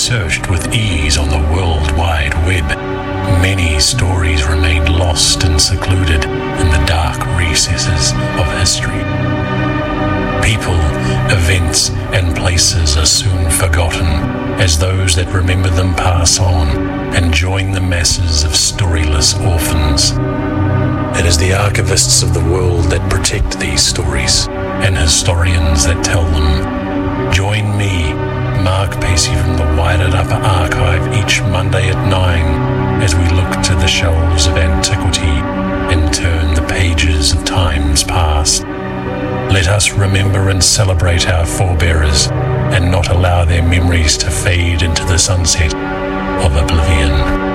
searched with ease on the World Wide Web, many stories remain lost and secluded in the dark recesses of history. People, events, and places are soon forgotten as those that remember them pass on and join the masses of storyless orphans. It is the archivists of the world that protect these stories and historians that tell them. Join me, Mark Pacey from the Wired Upper Archive each Monday at 9 as we look to the shelves of antiquity and turn the pages of times past. Let us remember and celebrate our forebearers and not allow their memories to fade into the sunset of oblivion.